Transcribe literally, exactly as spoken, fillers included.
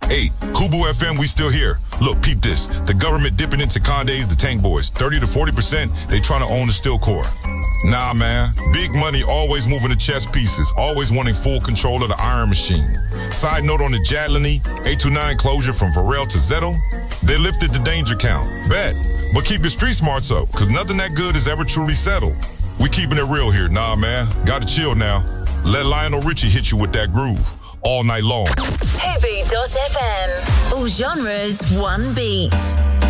Hey, Kubu F M, we still here. Look, peep this. The government dipping into Conde's, the Tank Boys. thirty to forty percent, they trying to own the steel core. Nah, man. Big money always moving the chess pieces, always wanting full control of the iron machine. Side note on the Jadlany eight two nine closure from Varel to Zetto, they lifted the danger count. Bet. But keep your street smarts up, because nothing that good is ever truly settled. We keeping it real here. Nah, man. Gotta chill now. Let Lionel Richie hit you with that groove all night long. Hoovy dot F M. All genres, one beat.